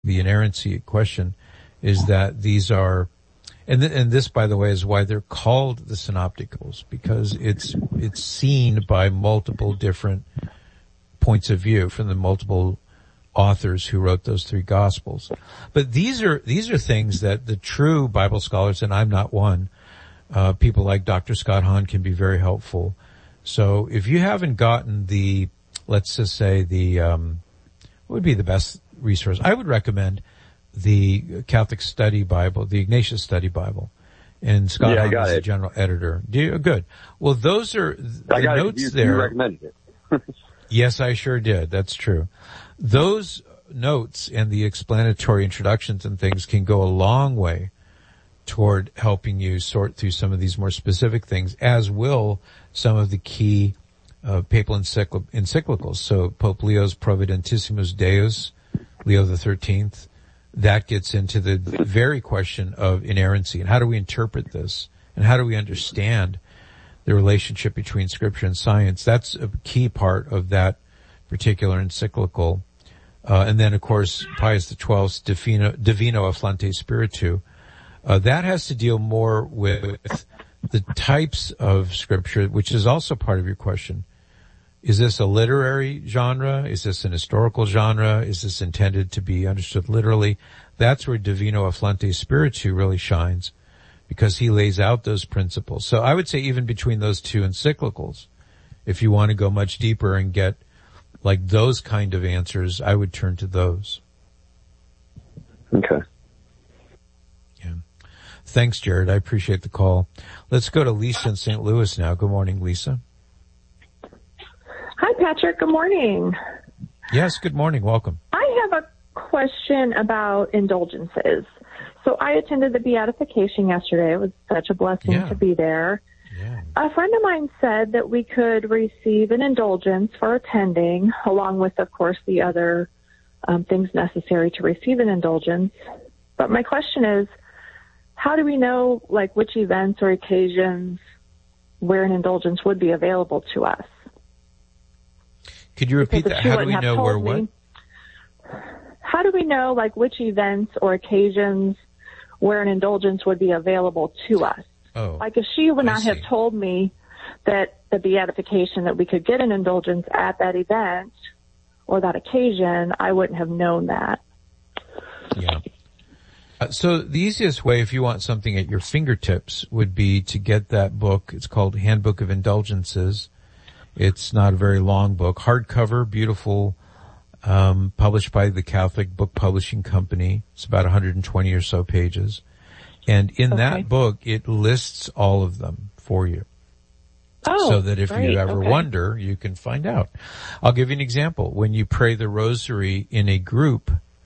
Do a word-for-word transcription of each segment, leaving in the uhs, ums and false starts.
the inerrancy question is that these are, and th- and this, by the way, is why they're called the synopticals, because it's it's seen by multiple different points of view from the multiple authors who wrote those three gospels. But these are these are things that the true Bible scholars, and I'm not one, uh, people like Doctor Scott Hahn can be very helpful. So if you haven't gotten the, let's just say the, um, what would be the best resource? I would recommend the Catholic Study Bible, the Ignatius Study Bible. And Scott yeah, Hahn is the general editor. Do you, good. Well, those are the I got notes it. You, there. You recommended it. Yes, I sure did. That's true. Those notes and the explanatory introductions and things can go a long way toward helping you sort through some of these more specific things, as will some of the key uh, papal encycl- encyclicals. So Pope Leo's Providentissimus Deus, Leo the thirteenth, that gets into the very question of inerrancy and how do we interpret this and how do we understand the relationship between Scripture and science. That's a key part of that particular encyclical. Uh, and then, of course, Pius the twelfth's Divino, Divino Afflante Spiritu. Uh, that has to deal more with the types of Scripture, which is also part of your question. Is this a literary genre? Is this an historical genre? Is this intended to be understood literally? That's where Divino Afflante Spiritu really shines, because he lays out those principles. So I would say even between those two encyclicals, if you want to go much deeper and get like those kind of answers, I would turn to those. Okay. Yeah. Thanks, Jared. I appreciate the call. Let's go to Lisa in Saint Louis now. Good morning, Lisa. Hi, Patrick. Good morning. Yes, good morning. Welcome. I have a question about indulgences. So I attended the beatification yesterday. It was such a blessing Yeah. to be there. Yeah. A friend of mine said that we could receive an indulgence for attending, along with, of course, the other um, things necessary to receive an indulgence. But my question is, how do we know, like, which events or occasions where an indulgence would be available to us? Could you repeat Because that? if How do we have know told where me- what? How do we know, like, which events or occasions where an indulgence would be available to us? Oh, Like, if she would I not have see. told me that the beatification, that we could get an indulgence at that event or that occasion, I wouldn't have known that. Yeah. Uh, so the easiest way, if you want something at your fingertips, would be to get that book. It's called Handbook of Indulgences. It's not a very long book, hardcover, beautiful, um, published by the Catholic Book Publishing Company. It's about one hundred twenty or so pages. And in Okay. that book, it lists all of them for you. Oh, so that if great. you ever Okay. wonder, you can find out. I'll give you an example. When you pray the rosary in a group,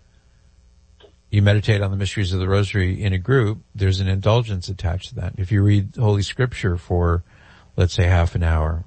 you meditate on the mysteries of the rosary in a group, there's an indulgence attached to that. If you read Holy Scripture for, let's say, half an hour,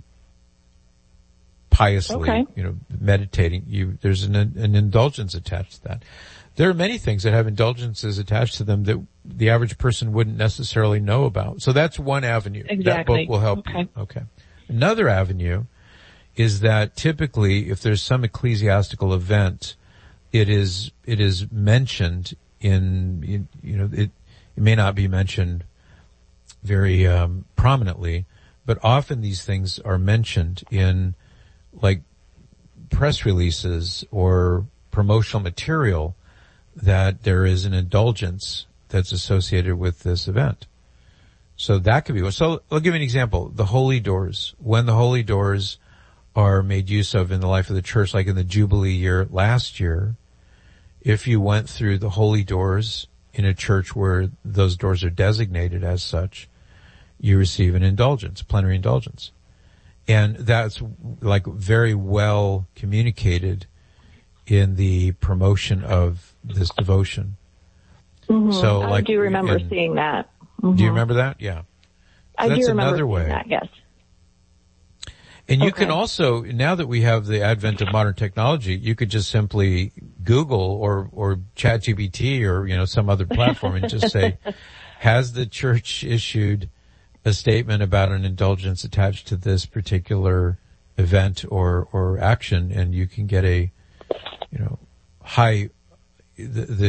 piously, Okay. you know, meditating, you, there's an, an indulgence attached to that. There are many things that have indulgences attached to them that the average person wouldn't necessarily know about. So that's one avenue. That Exactly. book will help Okay. you. Okay. Another avenue is that typically if there's some ecclesiastical event, it is, it is mentioned in, in you know, it, it may not be mentioned very, um, prominently, but often these things are mentioned in like press releases or promotional material that there is an indulgence that's associated with this event. So that could be one. So I'll give you an example. The holy doors. When the holy doors are made use of in the life of the church, like in the Jubilee year last year, if you went through the holy doors in a church where those doors are designated as such, you receive an indulgence, plenary indulgence. And that's like very well communicated in the promotion of this devotion. Mm-hmm. So, I like, do remember and- seeing that. Mm-hmm. Do you remember that? Yeah. So I that's do remember another seeing way. that, yes. And you Okay. can also, now that we have the advent of modern technology, you could just simply Google or, or ChatGPT or, you know, some other platform and just say, has the church issued a statement about an indulgence attached to this particular event or, or action? And you can get a, you know, high, the,